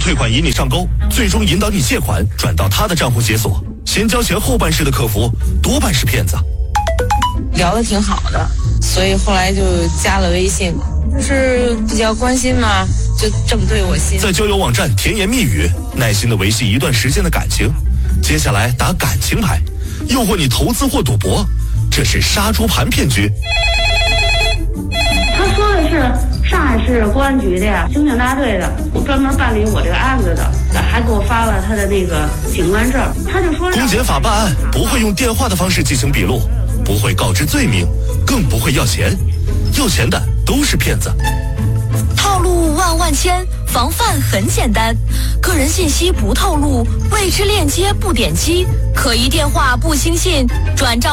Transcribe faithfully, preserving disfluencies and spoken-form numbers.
退款引你上钩，最终引导你借款转到他的账户解锁。先交钱后办事的客服多半是骗子。 聊得挺好的，所以后来就加了微信，就是比较关心嘛，就这么对我心。 在交友网站甜言蜜语，耐心的维系一段时间的感情，接下来打感情牌，诱惑你投资或赌博，这是杀猪盘骗局。 他说的是上海市公安局的呀，刑警大队的，专门办理我这个案子的，还给我发了他的那个警官证。他就说， 公检法办案不会用电话的方式进行笔录，不会告知罪名，更不会要钱，要钱的都是骗子。 套路万万千，防范很简单，个人信息不透露，未知链接不点击，可疑电话不轻信，转账